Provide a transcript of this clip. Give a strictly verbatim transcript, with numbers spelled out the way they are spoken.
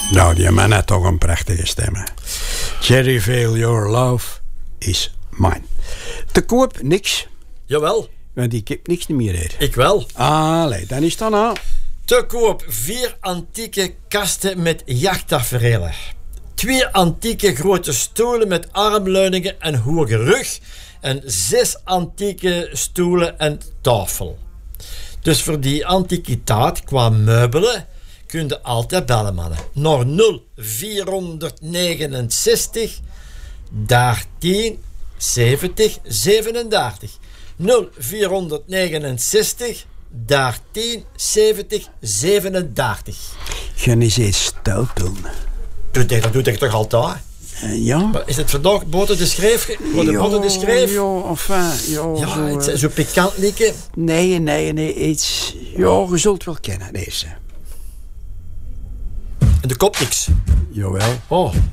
Nou, die man had toch een prachtige stem. Hè. Jerry Vale, your love is mine. Te koop, niks. Jawel. Want ik heb niks meer hier. Ik wel. Allee, dan is dat nou. Te koop vier antieke kasten met jachttaferelen. Twee antieke grote stoelen met armleuningen en hoge rug. En zes antieke stoelen en tafel. Dus voor die antiquiteit qua meubelen kun je altijd bellen, mannen. Naar nul vierhonderdnegenenzestig dertien zeventig zevenendertig. nul vierhonderdnegenenzestig dertien zeventig zevenendertig. Gaan eens eens stout doen. Doe dat doe ik toch altijd? Uh, ja? Maar is het vandaag boter de schreef? Boter, boter de schreef? Ja, enfin, ja. Ja, zo, het, uh, zo pikant likken. Nee, nee, nee, iets... Ja, je zult wel kennen, deze. En de kop niks. Jawel. Oh,